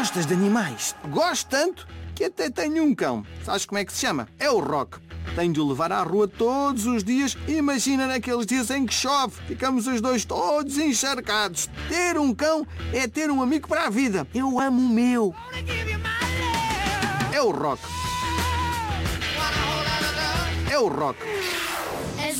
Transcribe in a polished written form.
gostas de animais? Gosto tanto que até tenho um cão. Sabes como é que se chama? É o Rock. Tenho de o levar à rua todos os dias. Imagina naqueles dias em que chove. Ficamos os dois todos encharcados. Ter um cão é ter um amigo para a vida. Eu amo o meu. É o Rock. É o Rock.